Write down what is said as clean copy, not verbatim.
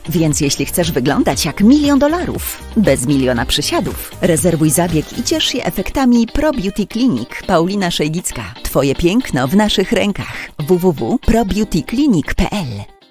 Więc jeśli chcesz wyglądać jak $1 000 000, bez miliona przysiadów, rezerwuj zabieg i ciesz się efektami Pro Beauty Clinic. Paulina Szejgicka. Twoje piękno w naszych rękach. www.probeautyclinic.pl